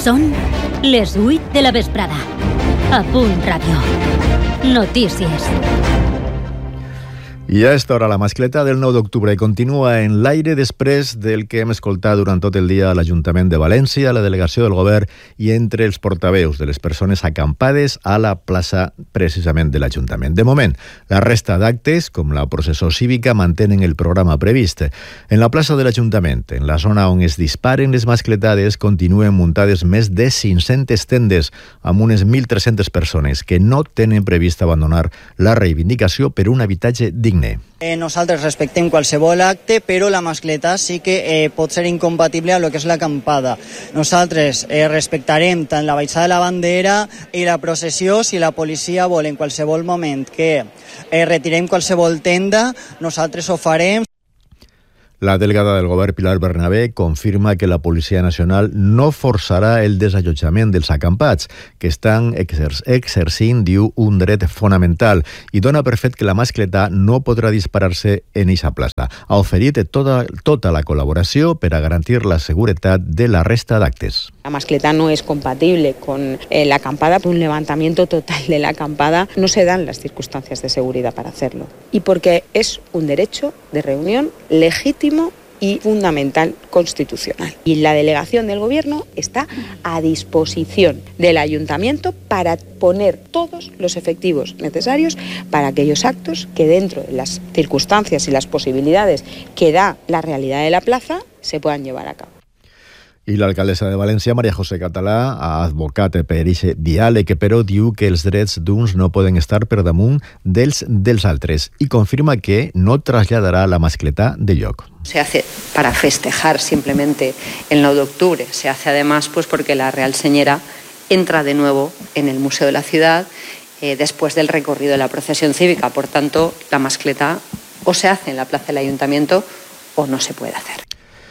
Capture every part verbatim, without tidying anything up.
Són les vuit de la vesprada. A Punt Ràdio. Notícies. I a esta hora la mascleta del nou d'octubre continua en l'aire després del que hem escoltat durant tot el dia a l'Ajuntament de València, a la delegació del govern i entre els portaveus de les persones acampades a la plaça precisament de l'Ajuntament. De moment, la resta d'actes, com la processó cívica, mantenen el programa previst. En la plaça de l'Ajuntament, en la zona on es disparen les mascletades, continuen muntades més de cinc-centes tendes amb unes mil tres-centes persones que no tenen previst abandonar la reivindicació per un habitatge digne. Eh, nosaltres respectem qualsevol acte, però la mascleta sí que eh, pot ser incompatible amb el que és l'acampada. Nosaltres eh, respectarem tant la baixada de la bandera i la processió. Si la policia vol en qualsevol moment que eh, retirem qualsevol tenda, nosaltres ho farem. La delegada del govern, Pilar Bernabé, confirma que la Policia Nacional no forçarà el desallotjament dels acampats, que estan exer- exercint, diu, un dret fonamental, i dona per fet que la mascleta no podrà disparar-se en eixa plaça. Ha oferit tota, tota la col·laboració per a garantir la seguretat de la resta d'actes. La mascleta no es compatible con eh, la acampada. Un levantamiento total de la acampada no se dan las circunstancias de seguridad para hacerlo. Y porque es un derecho de reunión legítimo y fundamental constitucional. Y la delegación del Gobierno está a disposición del Ayuntamiento para poner todos los efectivos necesarios para aquellos actos que dentro de las circunstancias y las posibilidades que da la realidad de la plaza se puedan llevar a cabo. I l'alcaldessa de València, Maria José Català, ha advocat per eixe diàleg, però diu que els drets d'uns no poden estar per damunt dels dels altres i confirma que no traslladarà la mascleta de lloc. Se hace para festejar simplemente el nueve de octubre, se hace además pues porque la Real Señera entra de nuevo en el Museo de la Ciudad eh, después del recorrido de la procesión cívica. Por tanto, la mascleta o se hace en la plaza del Ayuntamiento o no se puede hacer.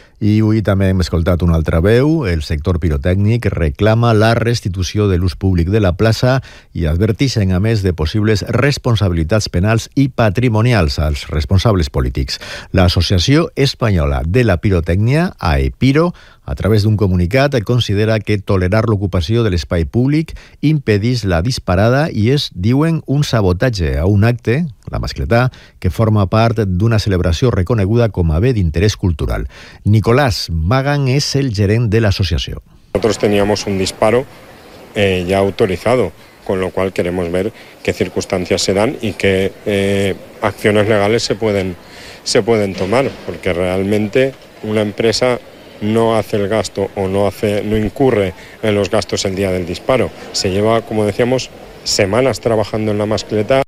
I avui també hem escoltat una altra veu. El sector pirotècnic reclama la restitució de l'ús públic de la plaça i adverteixen a més de possibles responsabilitats penals i patrimonials als responsables polítics. L'Associació Espanyola de la Pirotècnia, AEPIRO, a través d'un comunicat, considera que tolerar l'ocupació de l'espai públic impedeix la disparada i és, diuen, un sabotatge a un acte, la mascletà, que forma part d'una celebració reconeguda com a bé d'interès cultural. Nicolás Magan es el gerent de la asociación. Nosotros teníamos un disparo eh, ya autorizado, con lo cual queremos ver qué circunstancias se dan y qué eh, acciones legales se pueden, se pueden tomar, porque realmente una empresa no hace el gasto o no, hace, no incurre en los gastos el día del disparo. Se lleva, como decíamos, semanas trabajando en la mascleta.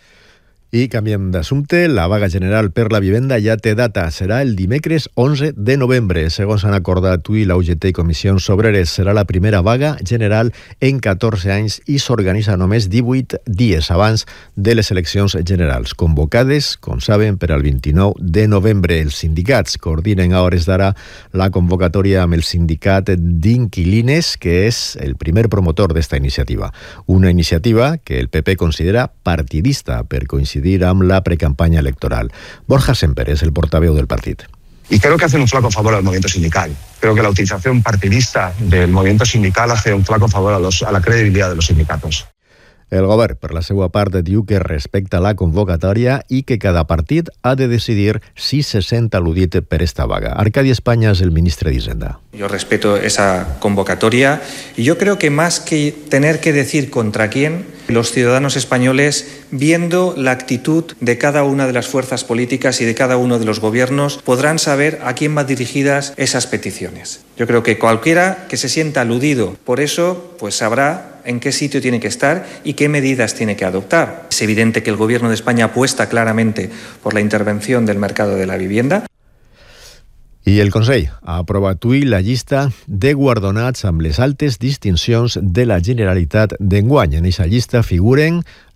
I canviem d'assumpte, la vaga general per la vivenda ja té data. Serà el dimecres onze de novembre. Segons han acordat avui la U G T i Comissions Obreres, serà la primera vaga general en catorze anys i s'organitza només divuit dies abans de les eleccions generals, convocades, com saben, per al vint-i-nou de novembre. Els sindicats coordinen a hores d'ara la convocatòria amb el sindicat d'inquilines, que és el primer promotor d'esta iniciativa. Una iniciativa que el P P considera partidista per coincidir amb la precampaña electoral. Borja Semper es el portaveu del partit. Y creo que hacen un flaco favor al movimiento sindical. Creo que la utilización partidista del movimiento sindical hace un flaco favor a, los, a la credibilidad de los sindicatos. El govern, per la seva part, diu que respecta la convocatòria i que cada partit ha de decidir si se sent al·ludit per esta vaga. Arcadi España es el ministre d'Hisenda. Yo respeto esa convocatoria y yo creo que más que tener que decir contra quién, los ciudadanos españoles, viendo la actitud de cada una de las fuerzas políticas y de cada uno de los gobiernos, podrán saber a quién van dirigidas esas peticiones. Yo creo que cualquiera que se sienta aludido por eso, pues sabrá en qué sitio tiene que estar y qué medidas tiene que adoptar. Es evidente que el Gobierno de España apuesta claramente por la intervención del mercado de la vivienda. I el Consell ha aprovat avui la llista de guardonats amb les altes distincions de la Generalitat d'enguany. En aquesta llista figuren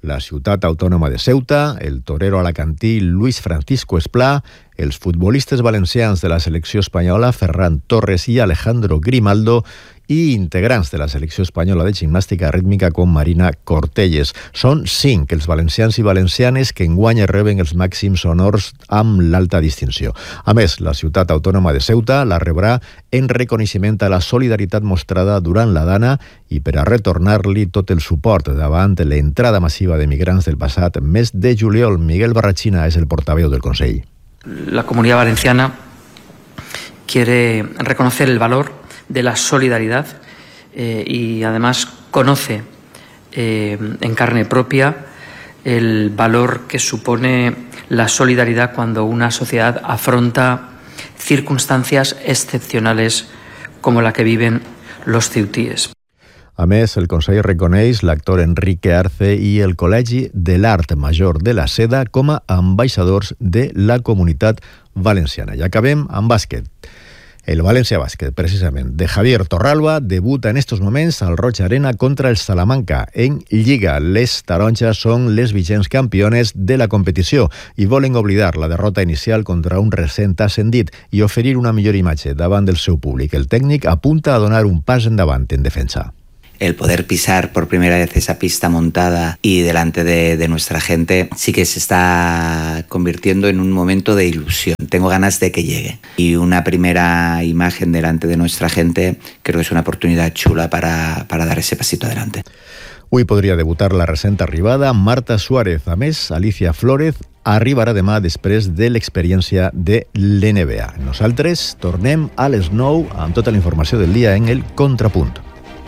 la ciutat autònoma de Ceuta, el torero alacantí Luis Francisco Esplà, els futbolistes valencians de la selecció espanyola Ferran Torres i Alejandro Grimaldo i integrants de la selecció espanyola de gimnàstica rítmica com Marina Cortelles. Són cinc els valencians i valencianes que enguany reben els màxims honors amb l'alta distinció. A més, la ciutat autònoma de Ceuta la rebrà en reconeixement a la solidaritat mostrada durant la Dana i per a retornar-li tot el suport davant l'entrada massiva de migrants del passat mes de juliol. Miguel Barrachina és el portaveu del Consell. La Comunidad Valenciana quiere reconocer el valor de la solidaridad eh, y además conoce eh, en carne propia el valor que supone la solidaridad cuando una sociedad afronta circunstancias excepcionales como la que viven los ceutíes. A més, el Consell reconeix l'actor Enrique Arce i el Col·legi de l'Art Major de la Seda com a ambaixadors de la comunitat valenciana. I acabem amb bàsquet. El València Bàsquet, precisament, de Javier Torralba, debuta en estos moments al Roig Arena contra el Salamanca. En Lliga, les taronges són les vigents campiones de la competició i volen oblidar la derrota inicial contra un recent ascendit i oferir una millor imatge davant del seu públic. El tècnic apunta a donar un pas endavant en defensa. El poder pisar por primera vez esa pista montada y delante de, de nuestra gente sí que se está convirtiendo en un momento de ilusión. Tengo ganas de que llegue. Y una primera imagen delante de nuestra gente creo que es una oportunidad chula para, para dar ese pasito adelante. Avui podria debutar la recent arribada Marta Suárez. A més, Alicia Flórez arribarà demà després de l'experiència de l'N B A. Nosaltres tornem a les nou amb tota la informació del dia en el Contrapunt.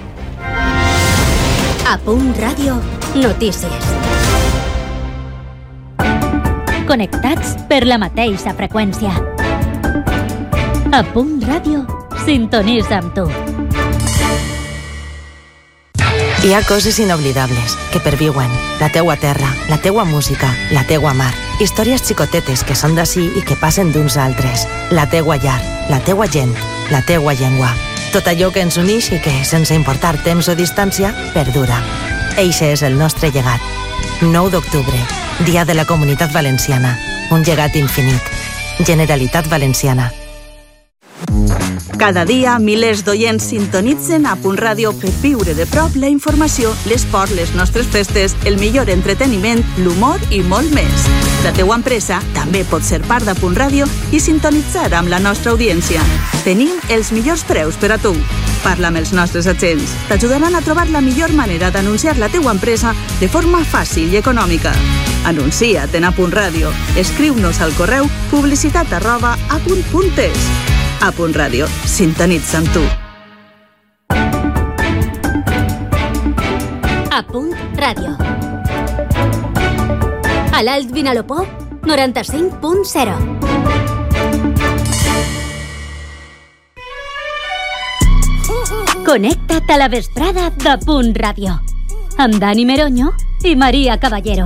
A Punt Ràdio, notícies. Connectats per la mateixa freqüència. A Punt Ràdio, sintonitza amb tu. Hi ha coses inoblidables que perviuen. La teua terra, la teua música, la teua mar. Històries xicotetes que són d'ací i que passen d'uns altres. La teua llar, la teua gent, la teua llengua. Tot allò que ens uneix i que, sense importar temps o distància, perdura. Eixe és el nostre llegat. nou d'octubre, Dia de la Comunitat Valenciana. Un llegat infinit. Generalitat Valenciana. Cada dia, milers d'oients sintonitzen a Punt Ràdio per viure de prop la informació, l'esport, les nostres festes, el millor entreteniment, l'humor i molt més. La teua empresa també pot ser part de Punt Ràdio i sintonitzar amb la nostra audiència. Tenim els millors preus per a tu. Parla amb els nostres agents. T'ajudaran a trobar la millor manera d'anunciar la teua empresa de forma fàcil i econòmica. Anuncia't en a Punt Ràdio. Escriu-nos al correu publicitat arroba a punt punt es. A Punt Ràdio, sintonitza amb tu. A Punt Ràdio. A l'Alt Vinalopó, noranta-cinc punt zero. Connecta't a la vesprada de Punt Ràdio. Amb Dani Meroño i Maria Caballero.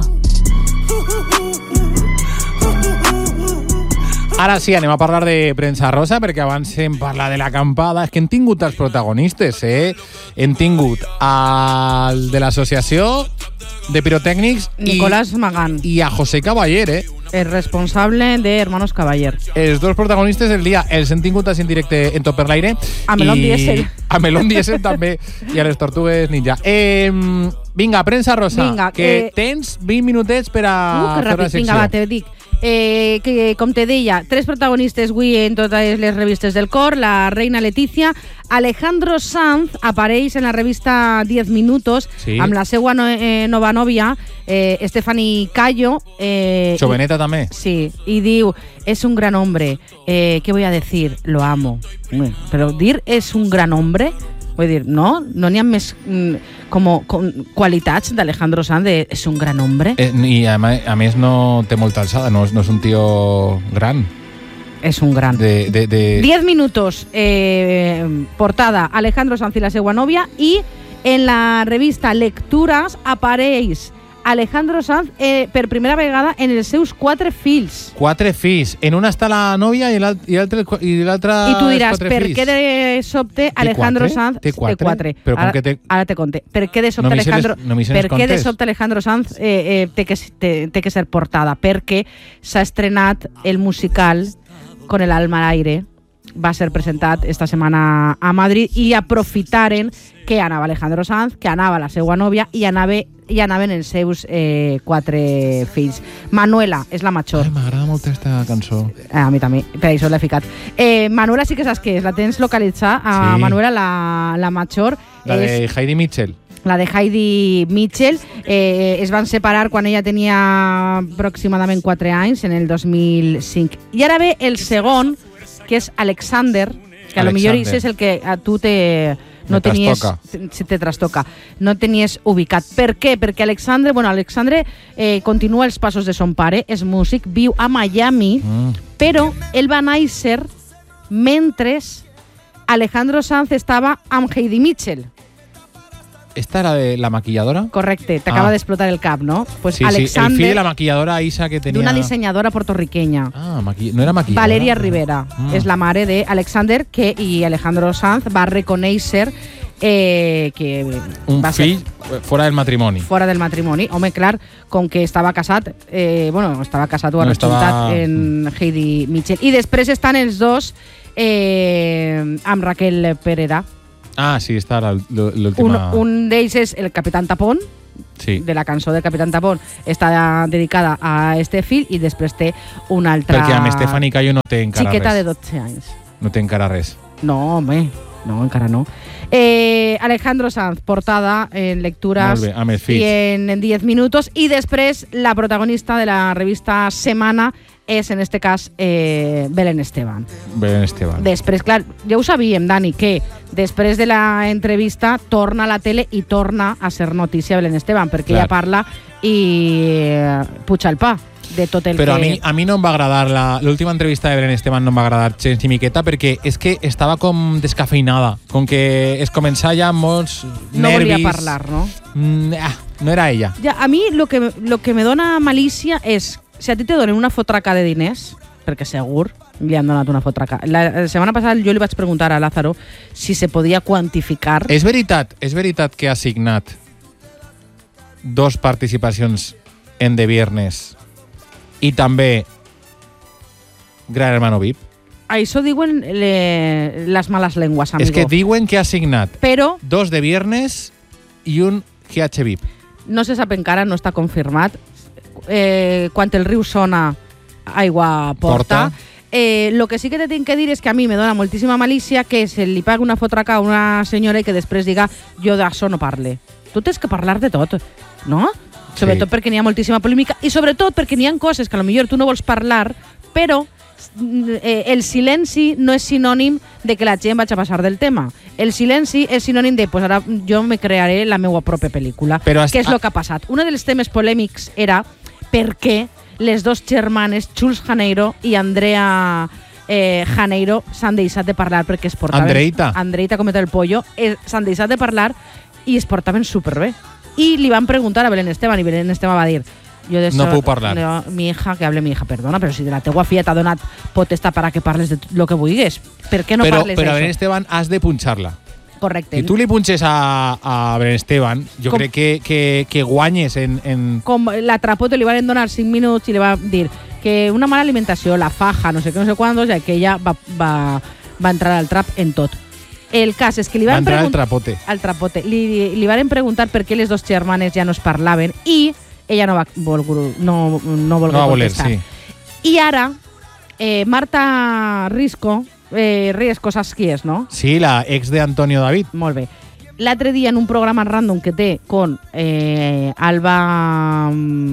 Ara sí, anem a parlar de premsa rosa, perquè abans hem parlat de l'acampada. És que hem tingut els protagonistes, eh? Hem tingut el de l'associació de pirotècnics Nicolás Magán i a José Caballer, eh? El responsable de Hermanos Caballer. Els dos protagonistes del dia els hem tingut així en directe en Tot per l'Aire. A Melón Diesel. A Melón Diesel també, i a les Tortugues Ninja. Eh, vinga, premsa rosa, vinga, que eh... tens vint minutets per a uh, fer ràpid, la secció. Vinga, va, te dic. Eh, que, com te deia, tres protagonistes avui en totes les revistes del cor. La reina Letícia. Alejandro Sanz apareix en la revista diez minutos, sí, amb la seva no, eh, nova nòvia, eh, Stephanie Cayo. Eh, Joveneta i, també. Sí, i diu, és un gran hombre. Eh, ¿Qué voy a decir? Lo amo. Però dir és un gran hombre... Vull dir, no? No n'hi ha més mm, com, com, qualitats d'Alejandro Sanz de és un gran hombre? Eh, I a, a més no té molta alçada, no, no és un tio gran. És un gran. De, de, de... diez minutos, eh, portada Alejandro Sanz i la seva nòvia, i en la revista Lecturas apareix Alejandro Sanz eh, per primera vegada en els seus quatre fills. Quatre fills. En una està la nòvia i l'altra... I, I tu diràs, per què de sobte Alejandro Sanz... Té quatre? Té quatre. Però ara, com que té... ara te conté. Per què de sobte no Alejandro... Les, no per què de sobte Alejandro Sanz eh, eh, té, que, té, té que ser portada? Perquè s'ha estrenat el musical Con el alma al aire. Va ser presentat esta setmana a Madrid i aprofitaren que anava Alejandro Sanz, que anava la seva nòvia i, anava, i anaven els seus eh, quatre fills. Manuela és la major. Ai, m'agrada molt aquesta cançó. Eh, a mi també, per això l'he ficat. Eh, Manuela sí que saps què és, la tens localitzada. A sí. Manuela, la, la major. La de és, Heidi Mitchell. La de Heidi Mitchell. Eh, es van separar quan ella tenia aproximadament quatre anys, en el dos mil cinc. I ara ve el segon, que és Alexander, que a lo millor és el que a tu te... no Me tenies, trastoca. si te trastoca, no tenies ubicat. Per què? Perquè Alexandre, bueno, Alexandre eh, continua els passos de son pare, és músic, viu a Miami, mm. però ell va néixer mentre Alejandro Sanz estava amb Heidi Mitchell. ¿Esta era de la maquilladora? Correcte, t'acaba ah. d'explotar el cap, ¿no? Pues sí, Alexander, sí, el fill de la maquilladora Isa que tenía... d'una dissenyadora portorriqueña. Ah, maqui... no era maquilladora. Valeria Rivera, mm. és la mare d'Alexander, que i Alejandro Sanz va reconèixer eh, que un va fill ser fora del matrimoni. Fora del matrimoni. Home, clar, com que estava casat, eh, bueno, estava casat o ha no resultat estava... en Heidi Mitchell. I després estan els dos eh, amb Raquel Pereda. Ah, sí, està l'última... Un, un d'ells és el Capitán Tapón, sí. de la cançó del Capitán Tapón, està dedicada a este fill, i després té una altra... Perquè amb Estefani Cayo no té encara xiqueta res. de dotze anys. No té encara res. No, home, no, encara no. Eh, Alejandro Sanz, portada en lectures bé, amb els fills. i en, en diez minutos, i després la protagonista de la revista Semana és, en este cas, eh, Belén Esteban. Belén Esteban. Després, clar, ja ho sabíem, Dani, que després de la entrevista torna a la tele i torna a ser notícia Belén Esteban, perquè clar. ella parla i eh, puja el pa de tot el Però que... a mi, a mi no em va agradar, la, l'última entrevista de Belén Esteban no em va agradar gens ni miqueta, perquè és que estava com descafeinada, com que es començava ja amb molts no nervis. No volia parlar, no? Mm, ah, no era ella. Ja, a mi lo que, lo que me dona malícia és si a ti te donen una fotraca de diners, perquè segur li han donat una fotraca. La setmana passada jo li vaig preguntar a Lázaro si se podia quantificar. És veritat, és veritat que ha signat dos participacions en De Viernes i també Gran Hermano V I P. Això diuen le, les males lenguas, amigo. És que diuen que ha signat Però, dos De Viernes i un G H V I P. No se sap encara, no està confirmat. Eh, quan el riu sona, aigua porta. porta. Eh, lo que sí que te tinc que dir és que a mi me dona moltíssima malícia que se li pagui una fotraca a una senyora i que després diga jo d'això no parle. Tu tens que parlar de tot, no? Sí. Sobretot perquè n'hi ha moltíssima polèmica i sobretot perquè n'hi ha coses que potser tu no vols parlar, però eh, el silenci no és sinònim de que la gent vagi a passar del tema. El silenci és sinònim de pues ara jo me crearé la meva pròpia pel·lícula. Però què és el que ha passat? Un dels temes polèmics era per què les dos germanes, Jules Janeiro i Andrea eh, Janeiro, s'han deixat de parlar perquè es portaven... Andreita. Andreita com el pollo. Eh, s'han deixat de parlar i es portaven superbé. I li van preguntar a Belén Esteban i Belén Esteban va dir yo de eso, no puc parlar. No, mi hija, que hable mi hija, perdona, però si de la teua filla t'ha donat potestat para que parles de lo que vulguis, per què no però, parles però d'això? Però a Belén Esteban has de punxar-la. Correcte. Si tu li punxes a, a Belén Esteban, jo Com, crec que, que, que guanyes en... en... Com la Trapoto li van donar cinc minuts i li va dir que una mala alimentació, la faja, no sé què, no sé quant, ja que ella va, va, va entrar al trap en tot. El cas és que li van va entrar al preguntar... trapote. Al trapote. Li, li van preguntar per què les dos germanes ja no es parlaven i ella no va vol, no, no vol no va voler, contestar. sí. I ara, eh, Marta Risco, eh, Riesco, saps qui és, no? Sí, la ex de Antonio David. Molt bé. L'altre dia en un programa random que té con eh, Alba...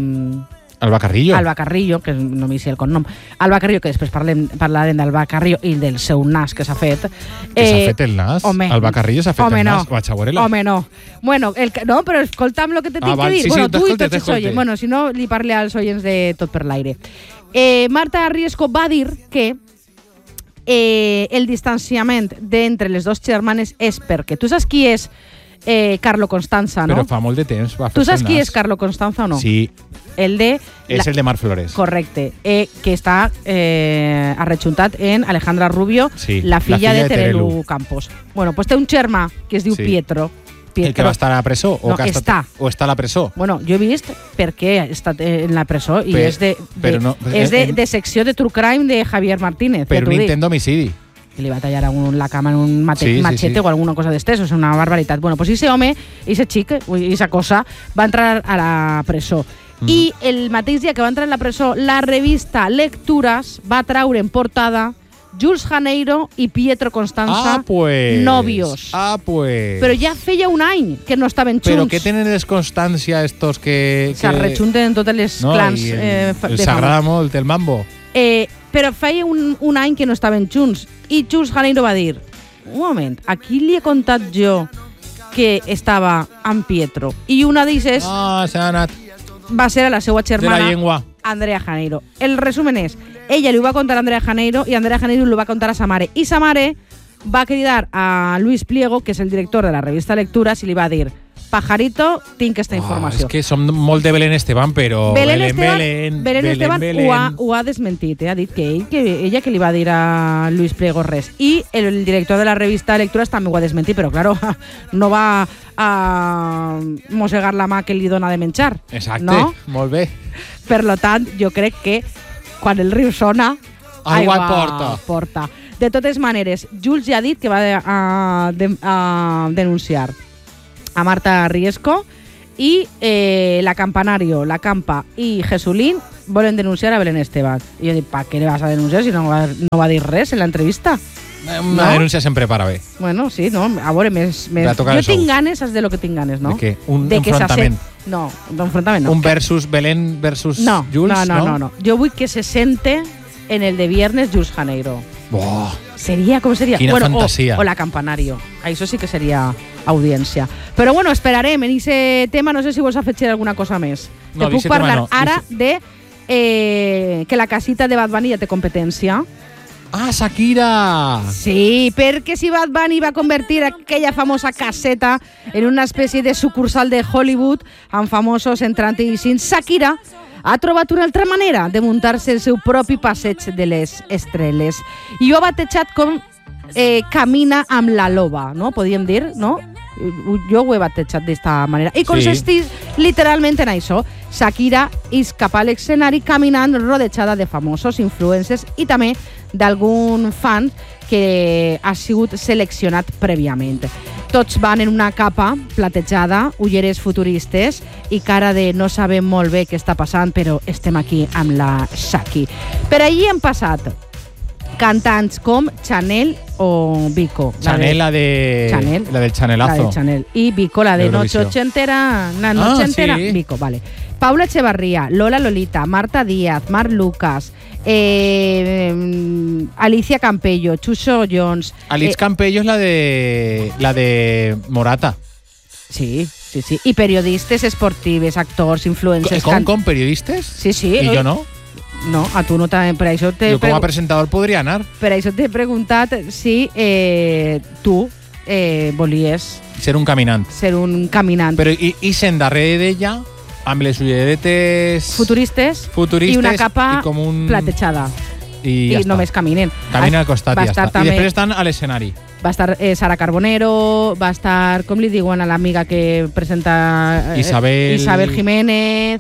Alba Carrillo. Alba Carrillo, que no m'hi sé el cognom. Alba Carrillo, que després parlem, parlarem d'Alba Carrillo i del seu nas que s'ha fet. Que eh, s'ha fet el nas? Home, Alba Carrillo s'ha fet home, el no. nas? Vaig a veure-la. Home, no. Bueno, el, no, però escolta'm el que te tinc ah, val, que dir. Sí, bueno, sí, tu i tots els oients. Bueno, si no, li parle als oients de Tot per l'aire. Eh, Marta Riesco va dir que eh, el distanciament d'entre les dues germanes és perquè tu saps qui és eh, Carlo Constanza, no? Però fa molt de temps va fer Tu saps qui nas. és Carlo Constanza o no? Sí. El de... És la... el de Mar Flores. Correcte. Eh, que està eh, arrejuntat en Alejandra Rubio, sí, la filla, la filla de, de Terelu, Terelu Campos. Bueno, pues té un germà que es diu Sí. Pietro. Pietro. El que va estar a la presó? O No, que ha estat, està. O està a la presó? Bueno, jo he vist per què ha estat en la presó i Per- és, de, de, però no, és de, en- de secció de True Crime de Javier Martínez. Per ja t'ho un dic. intent d'homicidi. Que li va tallar a un, la cama en un mate, Sí, sí, machete sí. o alguna cosa d'estes, és una barbaritat. Bueno, pues ese home, ese xic, esa cosa, va entrar a la presó. Mm. I el mateix dia que va entrar a la presó, la revista Lectures va traure en portada Jules Janeiro i Pietro Constanza, Ah, pues. novios. Ah, pues. Però ja feia un any que no estaven junts. Però què tenen les Constància estos que... que... S'arrejunten totes les no, clans. i el, eh, el de s'agrada fama. molt el mambo. Eh, però feia un, un any que no estaven junts. I Jules Janeiro va dir, un moment, a qui li he contat jo que estava amb Pietro? I una d'ells ah, s'ha anat. va ser a la seva De la germana, llengua. Andrea Janeiro. El resumen és, ella li ho va contar a Andrea Janeiro i Andrea Janeiro li ho va contar a sa mare. I sa mare va cridar a Luis Pliego, que és el director de la revista Lecturas, i li va dir, Pajarito, tinc aquesta informació. Oh, és que som molt de Belén Esteban, però Belén, Belén, Esteban, Belén, Belén Belén, Esteban Belén. Ho, ha, ho ha desmentit, eh? Ha dit que, ell, que ella que li va dir a Luis Pliego res. I el, el director de la revista Lecturas també ho ha desmentit, però claro, no va a mossegar la mà que li dona de menjar. Exacte, no? molt bé. Per lo tant, jo crec que quan el riu sona, Aigua porta. porta. De totes maneres, Jules ja ha dit que va a, a, a denunciar a Marta Riesco i eh, la Campanario, la Campa i Jesulín volen denunciar a Belén Esteban. I jo dic, pa què le vas a denunciar si no va, no va dir res en l'entrevista? Una no? denúncia sempre para bé. Bueno, sí, no, a veure, més, més... Va tocar jo els ous. tinc ganes, saps de lo que tinc ganes, no? De què? Un de que enfrontament. s'assent- No, un enfrontament no. Un versus Belén versus no, Jules, no, no, no, no. Jo vull que se sente en el de viernes Jules Janeiro. Buah. Seria, com seria? Quina bueno, fantasia. O, o la Campanario. Això sí que seria audiència. Però bueno, esperarem en aquest tema. No sé si vols afegir alguna cosa més. No, Te puc d'eixe tema parlar no. ara D'eixe- de eh, que la casita de Bad Bunny ja té competència. Ah, Shakira! Sí, perquè si Bad Bunny va convertir aquella famosa caseta en una espècie de sucursal de Hollywood amb famosos entrant i eixint, Shakira ha trobat una altra manera de muntar-se el seu propi passeig de les estrelles. I ho ha batejat com eh, Camina amb la loba, no? Podríem dir, no? Jo ho he batejat d'esta manera. I consisteix sí. literalment en això. Shakira és cap a l'escenari caminant rodejada de famosos, influencers i també d'algun fan que ha sigut seleccionat prèviament. Tots van en una capa platejada, ulleres futuristes i cara de no sabem molt bé què està passant, però estem aquí amb la Shaki. Per allí han passat cantants com Chanel o Vico. Chanel, la de... Chanel. La del Chanelazo. La de Chanel. Y Vico, la de Noche Eurovisión. Ochentera. La Noche Ah, Entera. sí. Vico, vale. Paula Echevarría, Lola Lolita, Marta Díaz, Mar Lucas, eh, mm, Alicia Campello, Chuso Jones. Alice eh, Campello es la de... La de Morata. Sí, sí, sí. I periodistes esportives, actors, influencers. ¿Con, can- con periodistes? Sí, sí. I eh, jo no? No, a tu no t'ha... Per això t'he Jo com a pregu- presentador podria anar. per això t'he preguntat si eh, tu eh, volies Ser un caminant. ser un caminant. Però i, i sent darrere d'ella amb les ulleretes Futuristes, futuristes i una capa i com un... platejada. I, I ja està. només caminen. Camina al costat va i ja estar està. també- I després estan a l'escenari. Va estar eh, Sara Carbonero, va estar, com li diuen a l'amiga que presenta... eh, Isabel- Isabel Jiménez,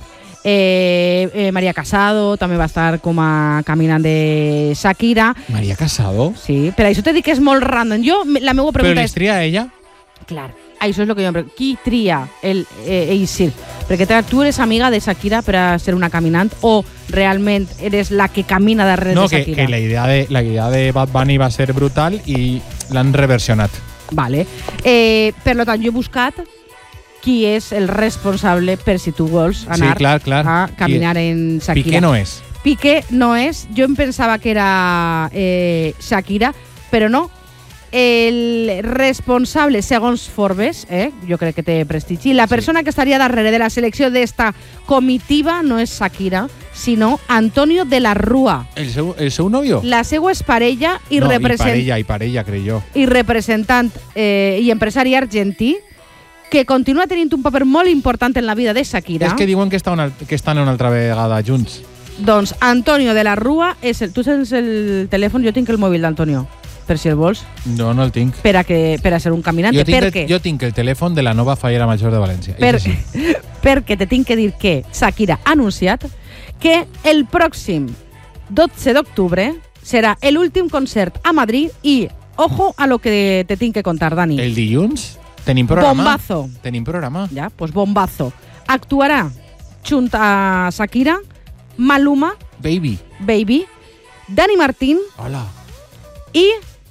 eh, eh, María Casado, també va estar com a caminant de Shakira. María Casado? Sí, per això t'he dit que és molt random. Jo, la meva Però pregunta les és... tria ella? Clar, això és el que jo em pregunto. Qui tria el eh, eixir? Perquè te- tu eres amiga de Shakira per a ser una caminant o realment eres la que camina darrere No, de que, Shakira? que la, idea de, la idea de Bad Bunny va ser brutal i l'han reversionat. Vale. Eh, per lo tant, jo he buscat qui és el responsable per si tu vols anar Sí, clar, clar. a caminar Qui- en Shakira. Piqué no és. Piqué no és. Jo em pensava que era eh, Shakira, però no. El responsable, segons Forbes, eh, jo crec que té prestigi, la persona que estaria darrere de la selecció d'esta comitiva no és Shakira, sinó Antonio de la Rúa. El seu, el seu novio? La seva és parella i, no, represent... i parella, i parella, crec jo. i representant eh, i empresari argentí que continua tenint un paper molt important en la vida de Shakira. És que diuen que, està una, que estan una altra vegada junts. Doncs Antonio de la Rúa és el... Tu tens el telèfon, jo tinc el mòbil d'Antonio, per si el vols. No, no el tinc. Per a, que, per a ser un caminante. Jo tinc, per el, què? jo tinc el telèfon de la nova Fallera Major de València. Per, sí. Perquè te tinc que dir que Shakira ha anunciat que el pròxim dotze d'octubre serà l'últim concert a Madrid i, ojo a lo que te tinc que contar, Dani. El dilluns tenim programa. Bombazo. Tenim programa. Ja, pues bombazo. Actuarà junt a Shakira, Maluma, Baby, Baby, Dani Martín Hola. i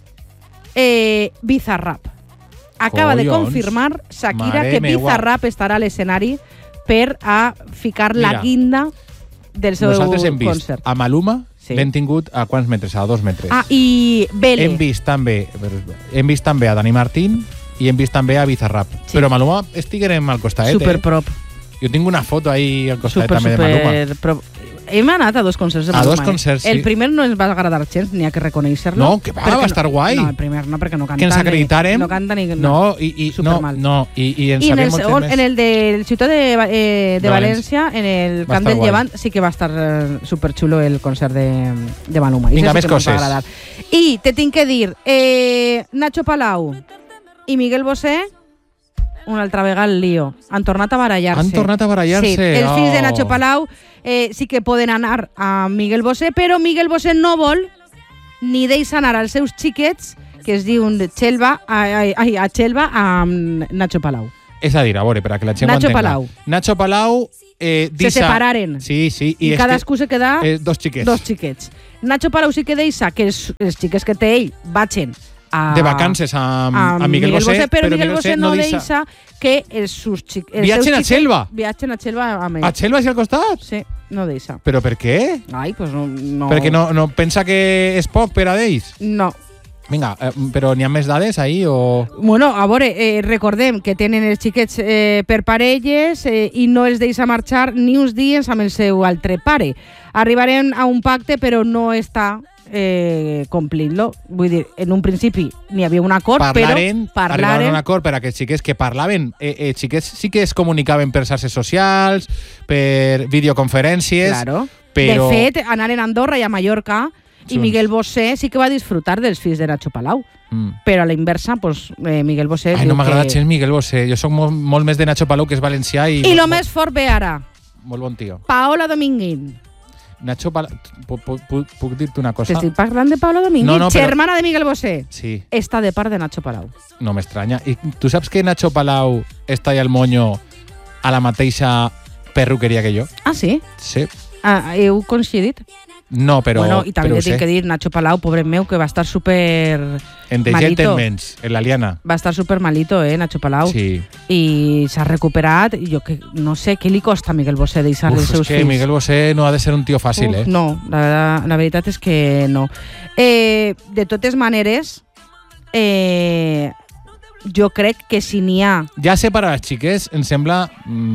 eh, Bizarrap. Acaba Collons. de confirmar Shakira Mare que meua. Bizarrap estarà a l'escenari per a ficar Mira, la guinda del seu nosaltres hem vist concert. a Maluma, Sí. l'hem tingut a quants metres? A dos metres. Ah, i Bele. Hem vist també, hem vist també a Dani Martín i hem vist també a Bizarrap. Sí. Però Maluma estiguem al costat. Superprop. Eh? Jo tinc una foto ahí al costat Super, també de Maluma. super prop. Hem anat a dos concerts de A Maluma. dos concerts, eh? sí. El primer no ens va agradar gens, n'hi ha que reconèixer-lo. No, que va, perquè va estar no, guai. No, el primer no, perquè no canta. Que ens acreditarem. No canta ni... No, i, i, no, Supermal. no, i, i ens I en sabem el moltes segon, més. en el del Ciutat de, eh, de, De València, en el Va Camp estar del guai. Llevant, sí que va estar eh, superxulo el concert de, de Maluma. I Vinga, això sí més que mos va coses. agradar. I te tinc que dir, eh, Nacho Palau i Miguel Bosé, una altra vegada el lío. Han tornat a barallar-se. Han tornat a barallar-se. Sí, els fills de Oh. Nacho Palau eh, sí que poden anar a Miguel Bosé, però Miguel Bosé no vol ni deixa anar als seus xiquets, que es diuen Xelva, ai, ai, a Xelva, a Nacho Palau. És a dir, a veure, per a que la gent Nacho ho entenga. Palau. Nacho Palau eh, Se deixa... separaren. Sí, sí. I, és cadascú que, se queda eh, dos xiquets. dos xiquets. Nacho Palau sí que deixa que els, els xiquets que té ell vagin a, de vacances a, a, a Miguel, Bosé, però, Miguel Bosé no deixa, deixa que els sus xic, els Viatgen seus a xiquets Xelva? Viatgen a Xelva amb ell. A Xelva és al costat? Sí, no deixa. Però per què? Ai, pues no... no... Perquè no, no pensa que és poc per a d'ells? No. Vinga, eh, però n'hi ha més dades ahí o...? Bueno, a veure, eh, recordem que tenen els xiquets eh, per parelles eh, i no els deixa marxar ni uns dies amb el seu altre pare. Arribarem a un pacte, però no està eh, complint-lo. Vull dir, en un principi n'hi havia un acord, Parlaren, però arribaven parlaren... a un acord per a aquests xiquets que parlaven. Eh, eh, xiquets sí que es comunicaven per xarxes socials, per videoconferències... Claro. Però... De fet, anaren a Andorra i a Mallorca i Miguel Bosé sí que va disfrutar dels fills de Nacho Palau. Mm. Però a la inversa, pues, eh, Miguel Bosé... Ai, no diu m'agrada que... gens Miguel Bosé. Jo soc molt, molt més de Nacho Palau, que és valencià i... I lo més fort ve ara. Molt bon tio. Paola Dominguín. Nacho Palau... Puc, puc, puc dir-te una cosa? T'estic parlant de Paola Dominguín, No, no, però- germana de Miguel Bosé. Sí, Està de part de Nacho Palau. no m'estranya. I tu saps que Nacho Palau està allà al Moño a la mateixa perruqueria que jo? Ah, sí? Sí. Ah, heu coincidit? No, però... bueno, i també però ho li tinc sé. que dir, Nacho Palau, pobre meu, que va estar super En de gent malito. en menys, en la liana. Va estar super malito, eh, Nacho Palau. Sí. I s'ha recuperat. I jo que no sé què li costa a Miguel Bosé deixar-li Uf, els és seus que fills. Miguel Bosé no ha de ser un tio fàcil, Uf, eh? No, la, la veritat és que no. Eh, de totes maneres, eh, jo crec que si n'hi ha... Ja sé per a les xiques, em sembla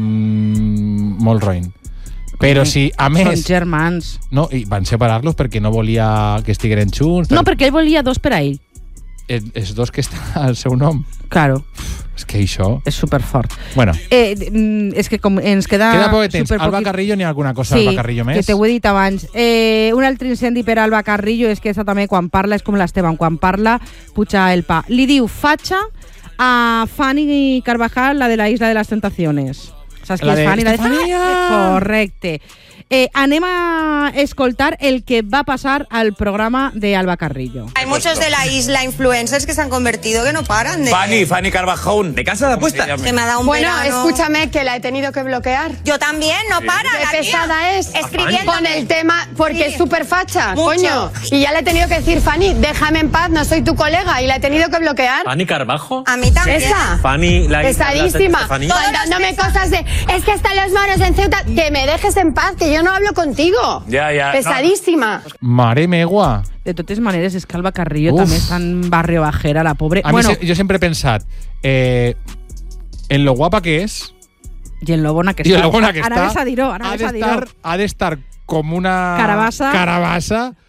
mm, molt roïn. Però si, a més... Són germans. No, i van separar-los perquè no volia que estigueren junts. No, perquè ell volia dos per a ell. Eh, Els dos que està al seu nom. Claro. És que això... És superfort. Bueno. Eh, mm, és que com ens queda... Queda poc de temps. superpoquit- Alba Carrillo, n'hi ha alguna cosa Sí, Alba Carrillo més? que t'ho he dit abans. Eh, un altre incendi per Alba Carrillo és que esta també quan parla és com l'Esteban, quan parla puja el pa. Li diu fatxa a Fanny Carvajal, la de la Isla de las Tentaciones. Saps qui La és de Fanny? La de Estefanía. Correcte. Eh, anem a escoltar el que va pasar al programa de Alba Carrillo. Hay muchos de la isla influencers que se han convertido que no paran de... Fanny, Fanny Carvajal, de casa de apuestas. Que me ha dado un Bueno, verano. escúchame, que la he tenido que bloquear. Yo también, no para. Qué la tía. pesada es. Escribiendo. Con el tema, porque Sí. es súper facha, Mucho. coño. Y ya le he tenido que decir, Fanny, déjame en paz, no soy tu colega. Y la he tenido que bloquear. Fanny Carvajo. A mí también. Esa. Fanny, la Pesadísima. Fanny. Mandándome cosas de, es que están los moros en Ceuta. Que me dejes en paz, que yo no hablo contigo. Ya, ya. Pesadísima. Mare megua. De totes maneres, és que Alba Carrillo Uf. també està en barrio bajera, la pobre. A bueno, mi se, jo sempre he pensat eh, en lo guapa que és i en lo bona que i en està. lo bona que Anaves està a dir-ho, ha anaves a dir-ho. d'estar ha d'estar com una Carabassa. carabassa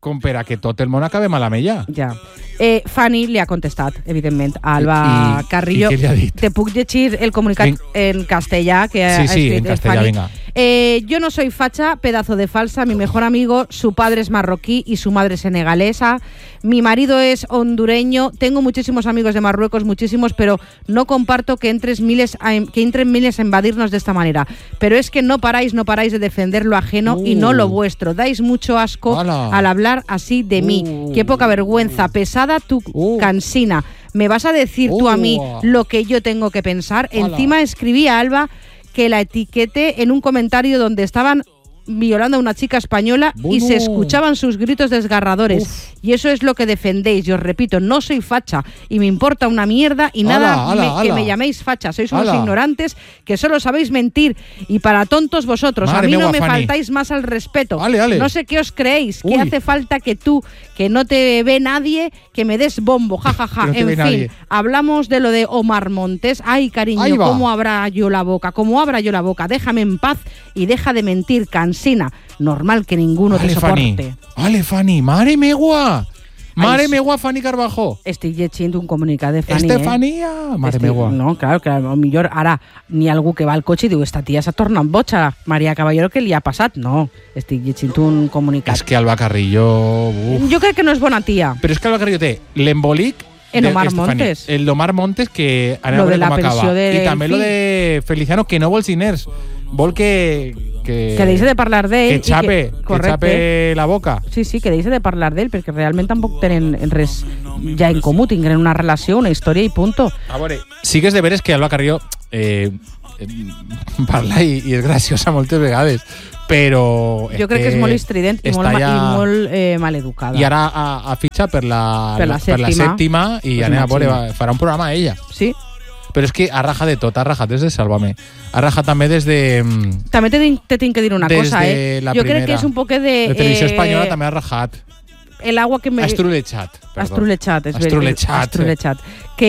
com per a que tot el món acabe malamella. Ja. Eh, Fanny li ha contestat, evidentment, a Alba I, Carrillo. I què li ha dit? Te puc llegir el comunicat Ving. en castellà que Sí, ha sí, escrit en castellà, Fanny. venga. Eh, yo no soy facha, pedazo de falsa. Mi mejor amigo, su padre es marroquí y su madre senegalesa. Mi marido es hondureño. Tengo muchísimos amigos de Marruecos, muchísimos, pero no comparto que, entres miles a, que entren miles a invadirnos de esta manera. Pero es que no paráis, no paráis de defender lo ajeno uh. y no lo vuestro. Dais mucho asco Hola. al hablar así de mí. Uh. Qué poca vergüenza. Pesada tu uh. cansina. ¿Me vas a decir uh. tú a mí lo que yo tengo que pensar? Hola. Encima escribí a Alba que la etiquete en un comentario donde estaban violando a una chica española bueno. y se escuchaban sus gritos desgarradores. Uf. Y eso es lo que defendéis. Y os repito, no soy facha y me importa una mierda y ala, nada ala, me, ala. que me llaméis facha. Sois unos ala. ignorantes que solo sabéis mentir y para tontos vosotros. Madre a mí no me Fanny. faltáis más al respeto. Ale, ale. No sé qué os creéis, Uy. que hace falta que tú, que no te ve nadie, que me des bombo, jajaja. Ja, ja. no en fin, nadie. Hablamos de lo de Omar Montes. Ay, cariño, cómo abra yo la boca, cómo abra yo la boca. Déjame en paz y deja de mentir, cansina. Normal que ninguno Ale, te soporte. Fanny. Ale, Fanny, mare megua. Mare megua, Fanny Carbajo. Estic llegint un comunicat de Fanny, Estefania, eh? mare Estic, megua. No, claro, que millor ara ni algú que va al cotxe i diu esta tia s'ha tornat boja, Maria Caballero, què li ha passat? No, estic llegint un comunicat. És que Alba Carrillo... Uf. Jo crec que no és bona tia. Però és que Alba Carrillo té l'embolic en Omar Montes. El d'Omar Montes, que ara lo a veure de la com acaba. De I també lo de Feliciano, que no vol diners. Vol que... Que, que deixe de parlar d'ell. Que xape, que, que xape la boca. Sí, sí, que deixe de parlar d'ell, perquè realment tampoc tenen res ja en comú, tindran una relació, una història i punto. A veure, sí que és de veres que Alba Carrillo eh, eh, parla i, i és graciosa moltes vegades, però... Jo crec que és molt estrident i molt, ja... i molt eh, maleducada. I ara a, a fitxa per la, per la, per la sèptima i pues anem a veure, farà un programa a ella. Sí. Però és que ha rajat de tot, ha rajat des de Sálvame. Ha rajat també des de... També te, te tinc que dir una cosa, eh? Jo primera. crec que és un poc de... De Televisió eh, Espanyola també ha rajat. El agua que me... Estrulechat. Estrulechat, és Estrulechat. Estrulechat. Que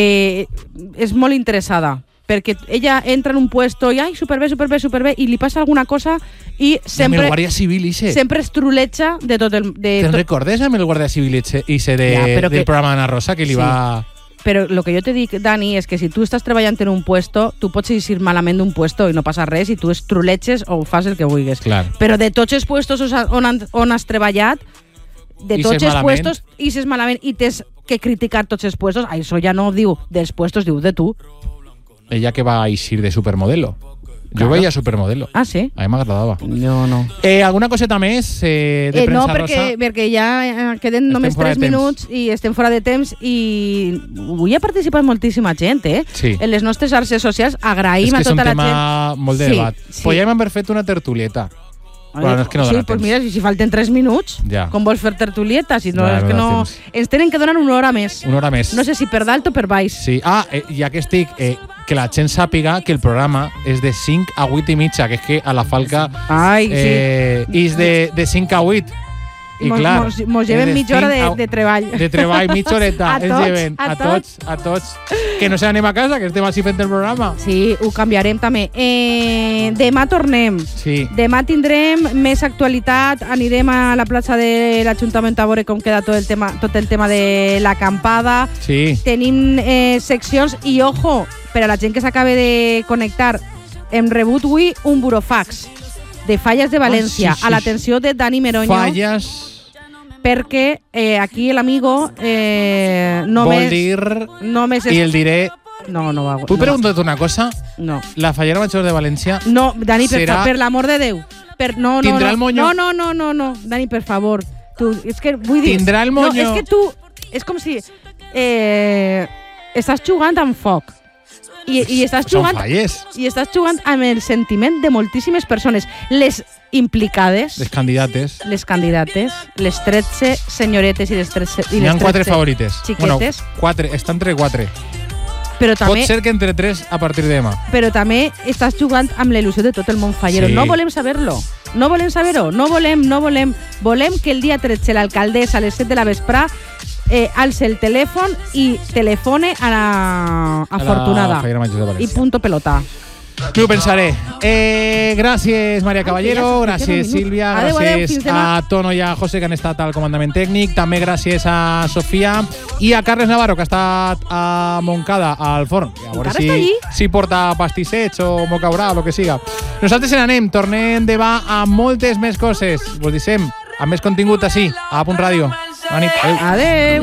és molt interessada, perquè ella entra en un puesto i ai, superbé, superbé, superbé, i li passa alguna cosa i sempre... Amb el Guàrdia Civil, ixe. Sempre estrulecha de tot el... De Te'n tot... recordes amb el Guàrdia Civil ixe de, ja, del que... programa Ana Rosa, que li sí. va... Però el que jo te dic, Dani, és que si tu estàs treballant en un puesto, tu pots eixir malament d'un puesto i no passa res, i tu estruleches o fas el que vulguis. Clar. Però de tots els puestos on, on has treballat, de tots els malament. puestos, ixes malament i tens que criticar tots els puestos, això ja no diu dels puestos, diu de tu. Ella que va eixir de supermodelo. Claro. Jo veia Supermodelo. Ah, sí? A mi m'agradava. Jo no. Eh, alguna coseta més eh, de eh, premsa no, perquè, rosa? perquè ja queden estem només tres minuts i estem fora de temps i avui ha participat moltíssima gent, eh? Sí. En les nostres xarxes socials agraïm a tota la gent. És que és un tema molt de sí, debat. Sí. Podríem haver fet una tertulieta. Bueno, no és que no sí, dona pues temps. mira, si falten tres minuts, ja. com vols fer tertulieta? Si no, ja, és que no... Ens tenen que donar una hora més. Una hora més. No sé si per dalt o per baix. Sí. Ah, eh, ja que estic, eh, que la gent sàpiga que el programa és de cinc a vuit i mitja, que és que a la Falca Ai, eh, sí. és de, de cinc a vuit. I mos, clar, mos, mos lleven mitja hora de, de treball. De treball, mitja horeta. a, tots, lleven, a, a tots, a tots. Que no se n'anem a casa, que estem així fent el programa. Sí, ho canviarem també. Eh, demà tornem. Sí. Demà tindrem més actualitat. Anirem a la plaça de l'Ajuntament a veure com queda tot el tema, tot el tema de l'acampada. Sí. Tenim eh, seccions i, ojo, per a la gent que s'acabe de connectar, hem rebut avui un burofax de Falles de València, oh, sí, sí. a l'atenció de Dani Meroño. Falles... Perquè eh, aquí l'amigo eh, només... Vol dir... Només I el diré... No, no va... Puc no preguntar-te una cosa? No. La Fallera Major de València... No, Dani, per, serà... per l'amor de Déu. Per, no, no, Tindrà no, el moño? No, no, no, no, no. Dani, per favor. Tu, és que vull dir... Tindrà el moño? No, és que tu... És com si... Eh, estàs jugant amb foc. I, i estàs Són jugant falles. i estàs jugant amb el sentiment de moltíssimes persones, les implicades, les candidates, les candidates, les tretze senyoretes i les tretze i n'hi ha les quatre favorites. Xiquetes. Bueno, quatre, està entre quatre. Però també, pot ser que entre tres a partir de demà. Però també estàs jugant amb la il·lusió de tot el món fallero. Sí. No volem saber-lo. No volem saber-ho. No volem, no volem. Volem que el dia tretze l'alcaldessa a les set de la vesprà eh, alce el telèfon i telefone a la Afortunada. A la Fallera Major de València. I punto pelota. M'ho pensaré. Eh, gràcies, Maria Caballero, Ai, gràcies, Sílvia, adeu, gràcies adeu, a Tono i a José, que han estat al comandament tècnic, també gràcies a Sofia i a Carles Navarro, que ha estat a Montcada, al forn. A veure si, si porta pastissets o mocaurà o el que siga. Nosaltres se n'anem, tornem demà amb moltes més coses. Vos dissem, amb més contingut així, a Punt Ràdio. Bona nit. Adeu. Adeu.